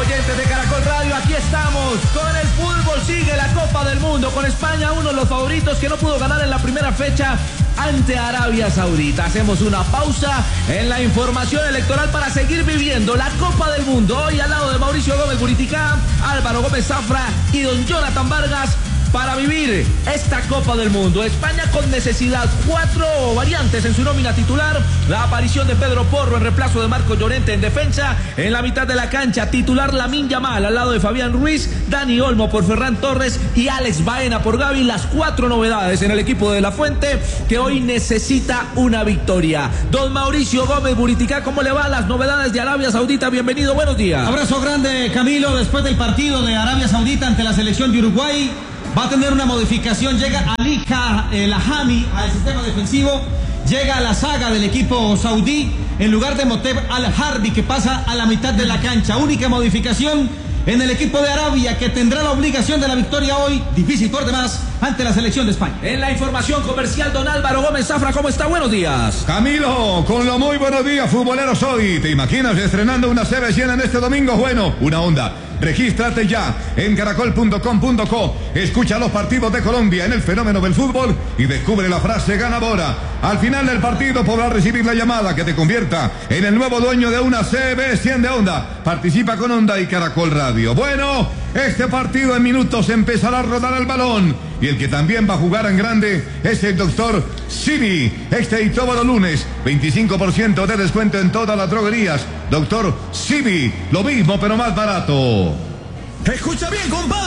Oyentes de Caracol Radio, aquí estamos con el fútbol, sigue la Copa del Mundo, con España, uno de los favoritos que no pudo ganar en la primera fecha ante Arabia Saudita. Hacemos una pausa en la información electoral para seguir viviendo la Copa del Mundo. Hoy al lado de Mauricio Gómez Buriticá, Álvaro Gómez Zafra y don Jonathan Vargas, para vivir esta Copa del Mundo. España con necesidad, 4 variantes en su nómina titular. La aparición de Pedro Porro en reemplazo de Marco Llorente en defensa. En la mitad de la cancha, titular Lamine Yamal al lado de Fabián Ruiz, Dani Olmo por Ferran Torres y Alex Baena por Gavi. Las 4 novedades en el equipo de La Fuente, que hoy necesita una victoria. Don Mauricio Gómez Buriticá, ¿cómo le va? Las novedades de Arabia Saudita, bienvenido, buenos días. Abrazo grande, Camilo. Después del partido de Arabia Saudita ante la selección de Uruguay, va a tener una modificación. Llega Ali Lahami al sistema defensivo. Llega a la saga del equipo saudí en lugar de Moteb Al-Harbi, que pasa a la mitad de la cancha. Única modificación en el equipo de Arabia, que tendrá la obligación de la victoria hoy, difícil por demás, ante la selección de España. En la información comercial, don Álvaro Gómez Zafra, ¿cómo está? Buenos días. Camilo, con lo muy buenos días, futboleros hoy. ¿Te imaginas estrenando una CB100 en este domingo? Bueno, una onda. Regístrate ya en caracol.com.co. Escucha los partidos de Colombia en el fenómeno del fútbol y descubre la frase ganadora. Al final del partido podrás recibir la llamada que te convierta en el nuevo dueño de una CB100 de Onda. Participa con Onda y Caracol Radio. Bueno, este partido en minutos empezará a rodar el balón. Y el que también va a jugar en grande es el doctor Sibi. Este y todos los lunes, 25% de descuento en todas las droguerías. Doctor Sibi, lo mismo pero más barato. Escucha bien, compadre.